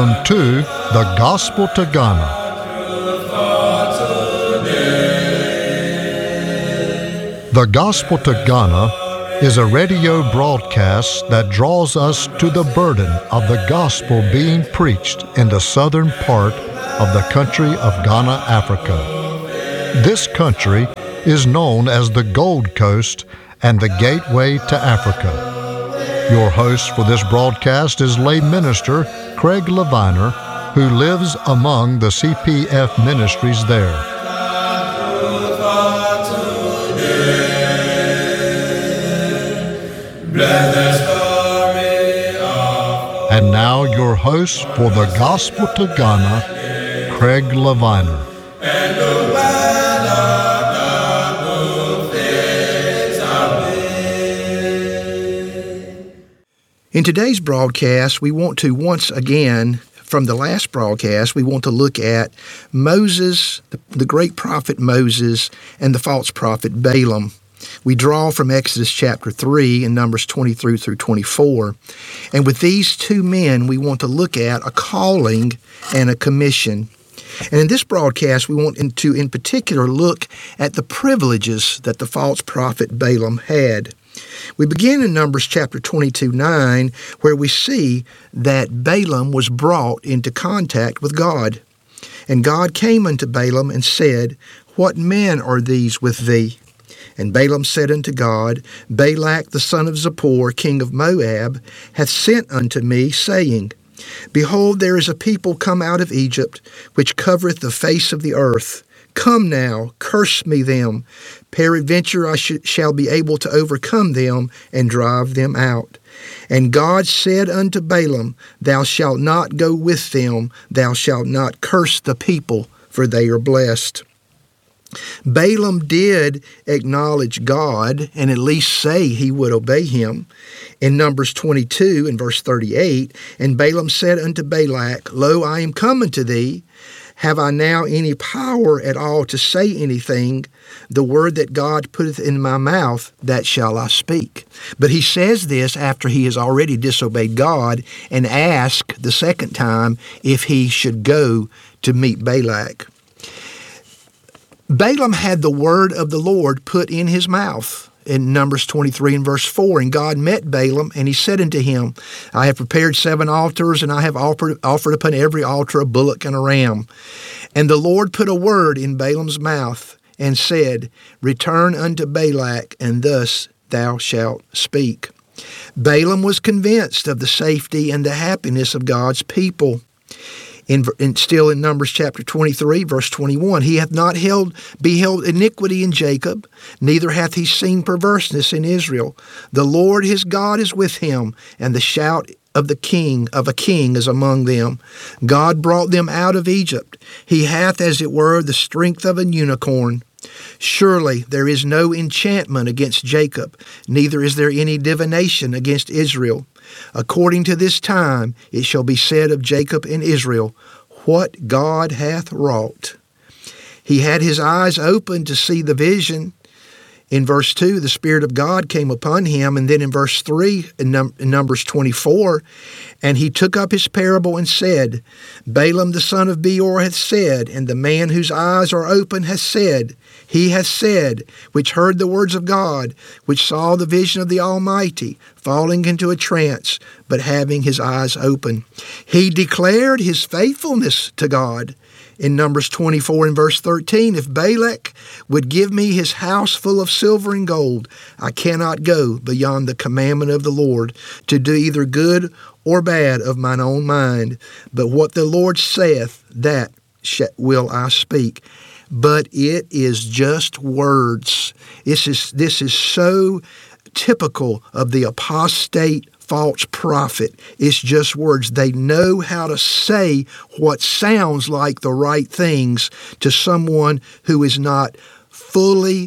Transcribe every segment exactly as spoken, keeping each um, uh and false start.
To the Gospel to Ghana. The Gospel to Ghana is a radio broadcast that draws us to the burden of the gospel being preached in the southern part of the country of Ghana, Africa. This country is known as the Gold Coast and the Gateway to Africa. Your host for this broadcast is lay minister Craig Leviner, who lives among the C P F ministries there. And now your host for the Gospel to Ghana, Craig Leviner. In today's broadcast, we want to once again, from the last broadcast, we want to look at Moses, the, the great prophet Moses, and the false prophet Balaam. We draw from Exodus chapter three and Numbers twenty-three through twenty-four. And with these two men, we want to look at a calling and a commission. And in this broadcast, we want to, in particular, look at the privileges that the false prophet Balaam had. We begin in Numbers chapter twenty-two nine, where we see that Balaam was brought into contact with God. And God came unto Balaam and said, What men are these with thee? And Balaam said unto God, Balak the son of Zippor, king of Moab, hath sent unto me, saying, Behold, there is a people come out of Egypt, which covereth the face of the earth. Come now, curse me them. Peradventure I sh- shall be able to overcome them and drive them out. And God said unto Balaam, Thou shalt not go with them, thou shalt not curse the people, for they are blessed. Balaam did acknowledge God and at least say he would obey him. In Numbers twenty-two and verse thirty-eight, And Balaam said unto Balak, Lo, I am come unto thee. Have I now any power at all to say anything? The word that God putteth in my mouth, that shall I speak. But he says this after he has already disobeyed God and asked the second time if he should go to meet Balak. Balaam had the word of the Lord put in his mouth. In Numbers twenty-three and verse four, And God met Balaam, and he said unto him, I have prepared seven altars, and I have offered, offered upon every altar a bullock and a ram. And the Lord put a word in Balaam's mouth, and said, Return unto Balak, and thus thou shalt speak. Balaam was convinced of the safety and the happiness of God's people. In, in, still in Numbers chapter twenty-three, verse twenty-one, He hath not held, beheld iniquity in Jacob, neither hath he seen perverseness in Israel. The Lord his God is with him, and the shout of the king, of a king is among them. God brought them out of Egypt. He hath, as it were, the strength of an unicorn. Surely there is no enchantment against Jacob, neither is there any divination against Israel. According to this time it shall be said of Jacob and Israel, What God hath wrought. He had his eyes open to see the vision. In verse two, the Spirit of God came upon him. And then in verse three, in, Num- in Numbers twenty-four, And he took up his parable and said, Balaam the son of Beor hath said, and the man whose eyes are open hath said, He hath said, which heard the words of God, which saw the vision of the Almighty, falling into a trance, but having his eyes open. He declared his faithfulness to God. In Numbers twenty-four and verse thirteen, If Balak would give me his house full of silver and gold, I cannot go beyond the commandment of the Lord to do either good or bad of mine own mind. But what the Lord saith, that will I speak. But it is just words. This is, this is so typical of the apostate false prophet. It's just words. They know how to say what sounds like the right things to someone who is not fully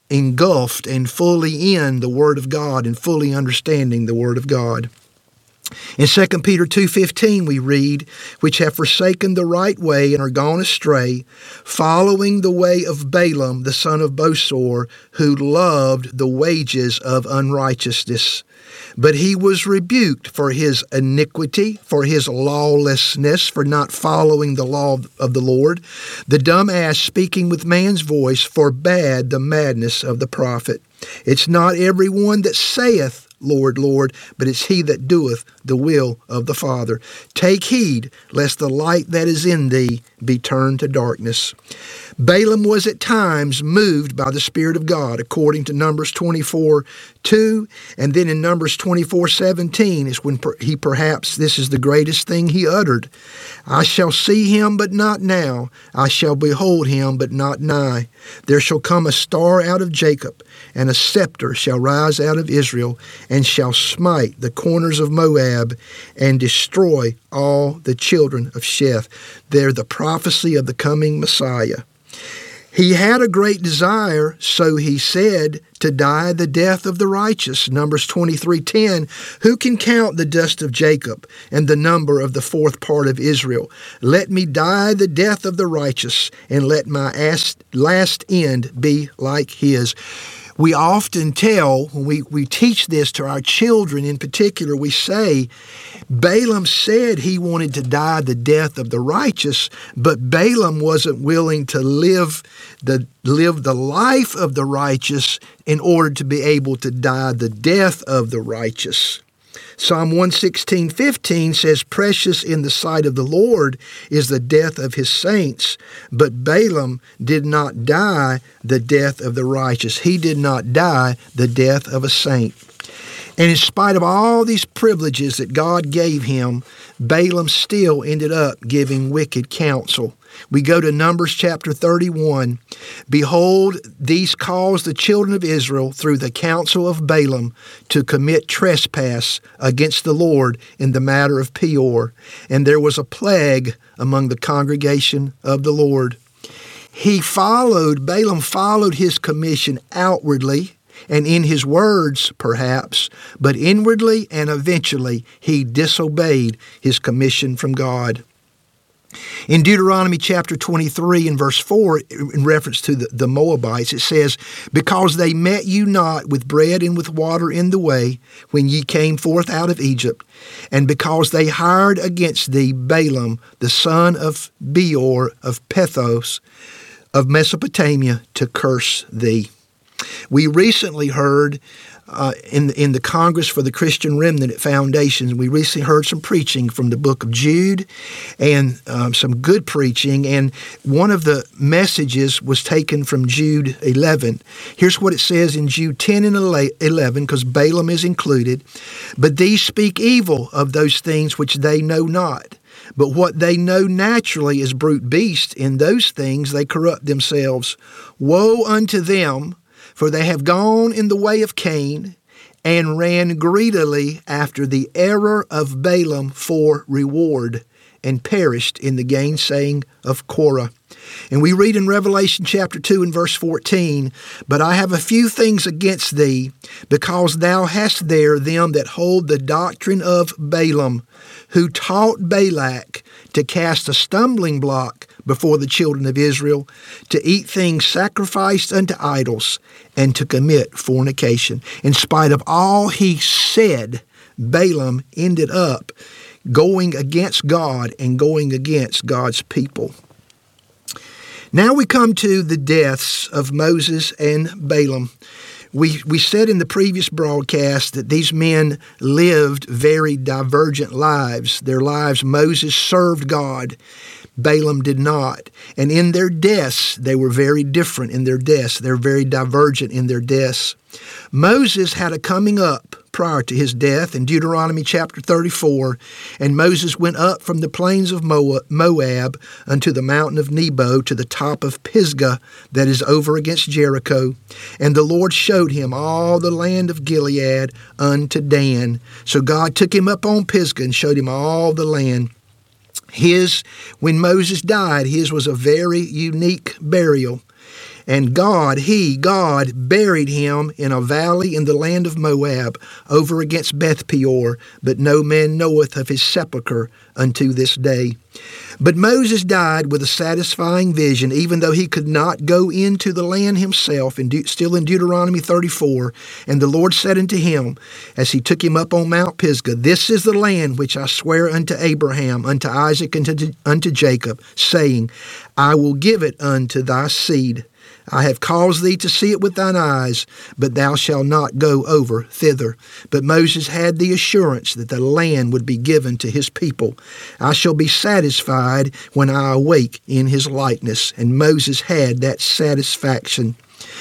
engulfed and fully in the Word of God and fully understanding the Word of God. In Second Peter two fifteen we read, which have forsaken the right way and are gone astray, following the way of Balaam the son of Bosor, who loved the wages of unrighteousness. But he was rebuked for his iniquity, for his lawlessness, for not following the law of the Lord. The dumb ass speaking with man's voice forbade the madness of the prophet. It's not every one that saith, Lord, Lord, but it's he that doeth the will of the Father. Take heed, lest the light that is in thee be turned to darkness. Balaam was at times moved by the Spirit of God, according to Numbers twenty-four two, and then in Numbers twenty-four seventeen is when per- he perhaps, this is the greatest thing he uttered. I shall see him, but not now. I shall behold him, but not nigh. There shall come a star out of Jacob, and a scepter shall rise out of Israel, and shall smite the corners of Moab, and destroy all the children of Sheth. They're the prophecy of the coming Messiah. He had a great desire, so he said, to die the death of the righteous. Numbers twenty-three ten, who can count the dust of Jacob and the number of the fourth part of Israel? Let me die the death of the righteous, and let my last end be like his. We often tell, when we, we teach this to our children in particular, we say, Balaam said he wanted to die the death of the righteous, but Balaam wasn't willing to live the, live the life of the righteous in order to be able to die the death of the righteous. Psalm one sixteen fifteen says, precious in the sight of the Lord is the death of his saints, but Balaam did not die the death of the righteous. He did not die the death of a saint. And in spite of all these privileges that God gave him, Balaam still ended up giving wicked counsel. We go to Numbers chapter thirty-one. Behold, these caused the children of Israel through the counsel of Balaam to commit trespass against the Lord in the matter of Peor. And there was a plague among the congregation of the Lord. He followed, Balaam followed his commission outwardly, and in his words, perhaps, but inwardly and eventually he disobeyed his commission from God. In Deuteronomy chapter twenty-three and verse four, in reference to the, the Moabites, it says, because they met you not with bread and with water in the way when ye came forth out of Egypt, and because they hired against thee Balaam, the son of Beor of Pethos of Mesopotamia, to curse thee. We recently heard uh, in, in the Congress for the Christian Remnant at Foundations, we recently heard some preaching from the book of Jude and um, some good preaching. And one of the messages was taken from Jude eleven. Here's what it says in Jude ten and eleven, because Balaam is included. But these speak evil of those things which they know not. But what they know naturally is brute beasts. In those things they corrupt themselves. Woe unto them! For they have gone in the way of Cain, and ran greedily after the error of Balaam for reward, and perished in the gainsaying of Korah. And we read in Revelation chapter two and verse fourteen, but I have a few things against thee, because thou hast there them that hold the doctrine of Balaam, who taught Balak to cast a stumbling block before the children of Israel, to eat things sacrificed unto idols, and to commit fornication. In spite of all he said, Balaam ended up going against God and going against God's people. Now we come to the deaths of Moses and Balaam. We we said in the previous broadcast that these men lived very divergent lives. Their lives, Moses served God, Balaam did not. And in their deaths, they were very different in their deaths. They're very divergent in their deaths. Moses had a coming up prior to his death in Deuteronomy chapter thirty-four, and Moses went up from the plains of Moab unto the mountain of Nebo to the top of Pisgah that is over against Jericho. And the Lord showed him all the land of Gilead unto Dan. So God took him up on Pisgah and showed him all the land. His, when Moses died, his was a very unique burial. And God, he, God, buried him in a valley in the land of Moab, over against Beth Peor, but no man knoweth of his sepulchre unto this day. But Moses died with a satisfying vision, even though he could not go into the land himself, and De- still in Deuteronomy thirty-four. And the Lord said unto him, as he took him up on Mount Pisgah, This is the land which I swear unto Abraham, unto Isaac, and to, unto Jacob, saying, I will give it unto thy seed. I have caused thee to see it with thine eyes, but thou shalt not go over thither. But Moses had the assurance that the land would be given to his people. I shall be satisfied when I awake in his likeness. And Moses had that satisfaction.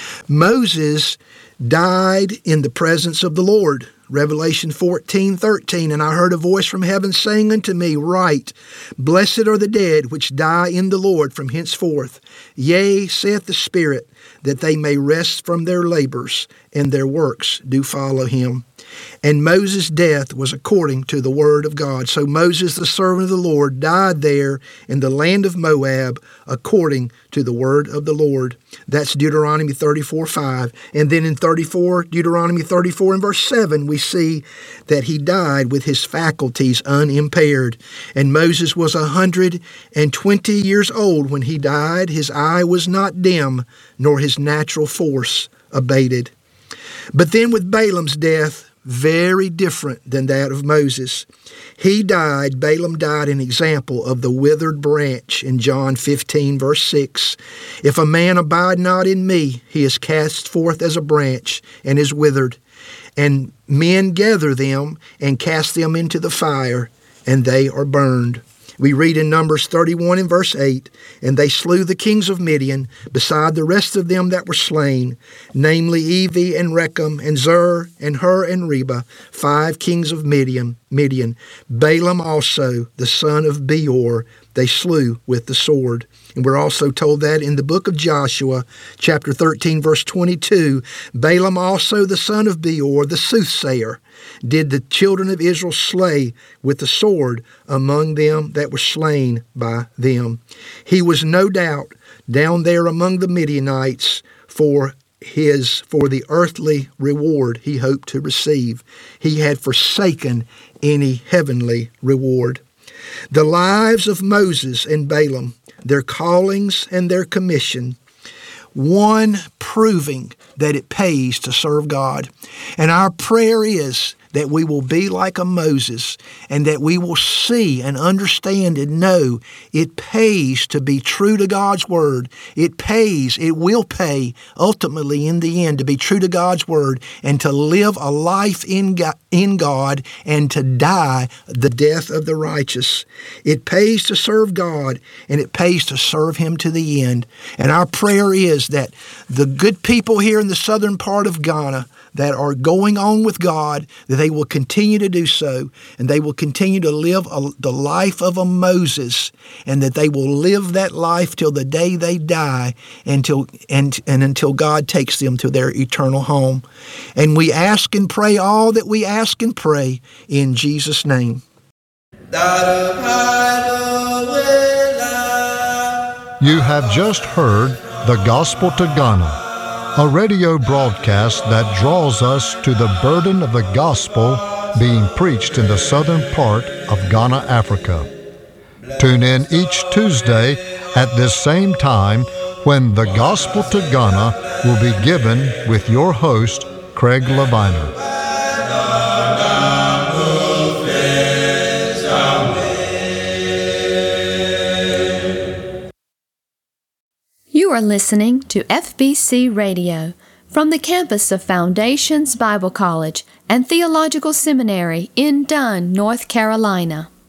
Moses died in the presence of the Lord. Revelation fourteen thirteen, And I heard a voice from heaven saying unto me, Write, Blessed are the dead which die in the Lord from henceforth. Yea, saith the Spirit, that they may rest from their labors, and their works do follow him. And Moses' death was according to the word of God. So Moses, the servant of the Lord, died there in the land of Moab according to the word of the Lord. That's Deuteronomy thirty-four five. And then in thirty-four, Deuteronomy thirty-four and verse seven, we see that he died with his faculties unimpaired. And Moses was a hundred and twenty years old when he died. His eye was not dim, nor his natural force abated. But then with Balaam's death, very different than that of Moses. He died, Balaam died, an example of the withered branch in John fifteen, verse six. If a man abide not in me, he is cast forth as a branch and is withered. And men gather them and cast them into the fire, and they are burned. We read in Numbers thirty-one and verse eight, And they slew the kings of Midian, beside the rest of them that were slain, namely Evi and Rechem and Zur and Hur and Reba, five kings of Midian. Midian. Balaam also, the son of Beor, they slew with the sword. And we're also told that in the book of Joshua, chapter thirteen, verse twenty-two, Balaam also, the son of Beor, the soothsayer, did the children of Israel slay with the sword among them that were slain by them. He was no doubt down there among the Midianites for his for the earthly reward he hoped to receive. He had forsaken any heavenly reward. The lives of Moses and Balaam, their callings and their commission, one proving that it pays to serve God. And our prayer is that we will be like a Moses, and that we will see and understand and know it pays to be true to God's Word. It pays, it will pay ultimately in the end to be true to God's Word and to live a life in God, in God and to die the death of the righteous. It pays to serve God, and it pays to serve Him to the end. And our prayer is that the good people here in the southern part of Ghana that are going on with God, that they will continue to do so, and they will continue to live a, the life of a Moses, and that they will live that life till the day they die, until and, and until God takes them to their eternal home. And we ask and pray all that we ask and pray in Jesus' name. You have just heard The Gospel to Ghana, a radio broadcast that draws us to the burden of the gospel being preached in the southern part of Ghana, Africa. Tune in each Tuesday at this same time when The Gospel to Ghana will be given with your host, Craig Leviner. You are listening to F B C Radio from the campus of Foundations Bible College and Theological Seminary in Dunn, North Carolina.